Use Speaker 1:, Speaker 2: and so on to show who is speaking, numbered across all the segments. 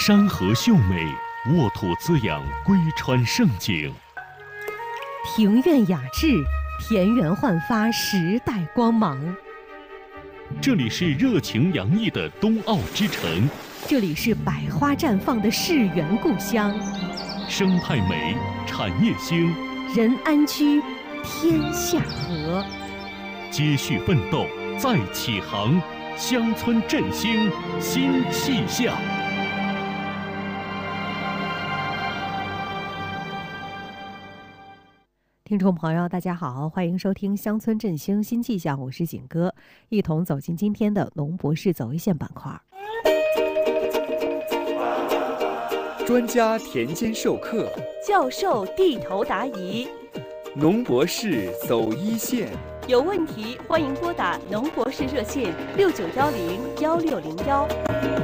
Speaker 1: 山河秀美，沃土滋养，归川盛景。
Speaker 2: 庭院雅致，田园焕发时代光芒。
Speaker 1: 这里是热情洋溢的冬奥之城，
Speaker 2: 这里是百花绽放的世园故乡。
Speaker 1: 生态美，产业兴，
Speaker 2: 人安居，天下和。
Speaker 1: 接续奋斗，再起航，乡村振兴新气象。
Speaker 2: 听众朋友，大家好，欢迎收听《乡村振兴新气象》，我是景哥，一同走进今天的农博士走一线板块。
Speaker 3: 专家田间授课，
Speaker 4: 教授地头答疑，
Speaker 3: 农博士走一线。
Speaker 4: 有问题欢迎拨打农博士热线69101601。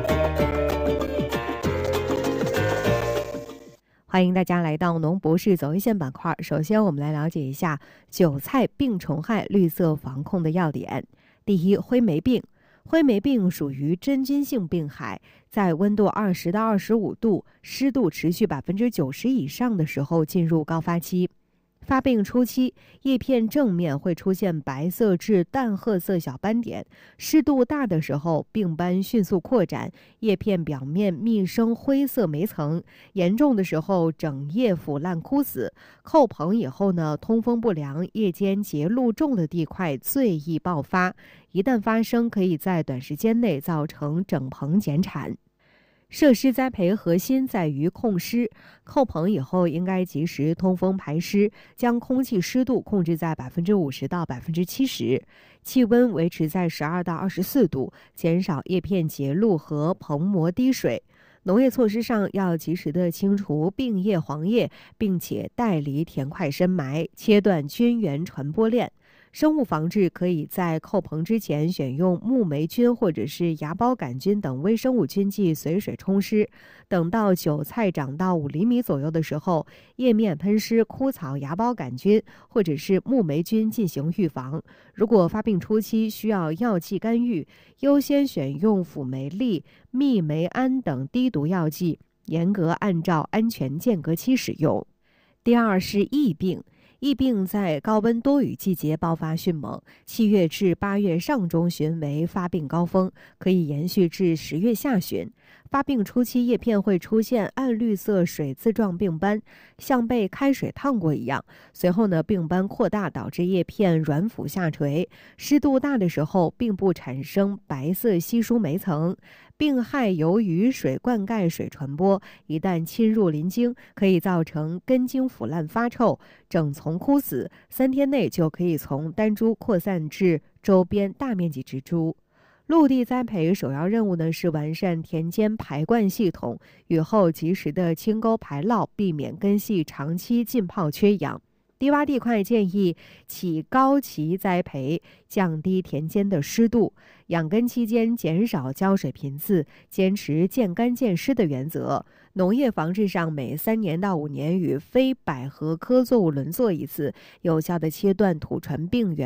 Speaker 2: 欢迎大家来到农博士走一线板块。首先，我们来了解一下韭菜病虫害绿色防控的要点。第一，灰霉病。灰霉病属于真菌性病害，在温度20到25度、湿度持续90%以上的时候进入高发期。发病初期，叶片正面会出现白色至淡褐色小斑点，湿度大的时候，病斑迅速扩展，叶片表面密生灰色霉层，严重的时候整叶腐烂枯死。扣棚以后呢，通风不良，叶间结露重的地块最易爆发，一旦发生，可以在短时间内造成整棚减产。设施栽培核心在于控湿，扣棚以后应该及时通风排湿，将空气湿度控制在50%到70%，气温维持在12到24度，减少叶片结露和棚膜滴水。农业措施上要及时的清除病叶黄叶，并且带离田块深埋，切断菌源传播链。生物防治可以在扣棚之前选用木霉菌或者是芽孢杆菌等微生物菌剂随水冲湿，等到韭菜长到5厘米左右的时候，叶面喷施枯草芽孢杆菌或者是木霉菌进行预防。如果发病初期需要药剂干预，优先选用辅酶利、嘧酶胺等低毒药剂，严格按照安全间隔期使用。第二是疫病。疫病在高温多雨季节爆发迅猛，7月至8月上中旬为发病高峰，可以延续至10月下旬。发病初期，叶片会出现暗绿色水渍状病斑，像被开水烫过一样。随后呢，病斑扩大，导致叶片软腐下垂。湿度大的时候，并不产生白色稀疏霉层。病害由雨水灌溉水传播，一旦侵入鳞茎，可以造成根茎腐烂发臭，整丛枯死，3天内就可以从单株扩散至周边大面积植株。陆地栽培首要任务呢是完善田间排灌系统，雨后及时的清沟排涝，避免根系长期浸泡缺氧。低洼地块建议起高畦栽培，降低田间的湿度。养根期间减少浇水频次，坚持见干见湿的原则。农业防治上，每3年到5年与非百合科作物轮作一次，有效的切断土传病源。